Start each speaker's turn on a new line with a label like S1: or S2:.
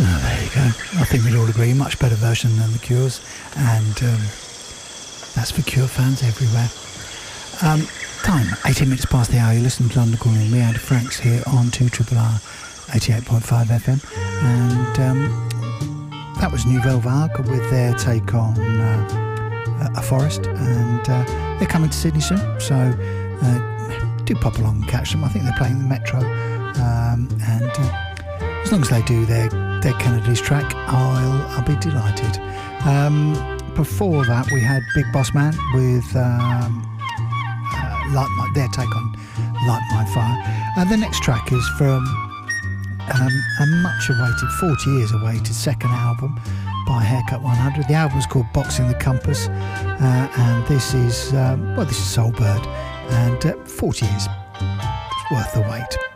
S1: Oh, there you go. I think we'd all agree, much better version than The Cure's, and that's for Cure fans everywhere. Time, 18 minutes past the hour. You're listening to London Calling. Me, Andy Franks, here on 2RRR 88.5 FM, and that was Nouvelle Vague with their take on A Forest, and they're coming to Sydney soon, so do pop along and catch them. I think they're playing the Metro, and as long as they do their Kennedy's track, I'll be delighted. Before that, we had Big Boss Man with their take on Light My Fire, and the next track is from a much awaited, 40 years awaited second album by Haircut 100. The album is called Boxing the Compass, and this is Soulbird, and 40 years, it's worth the wait.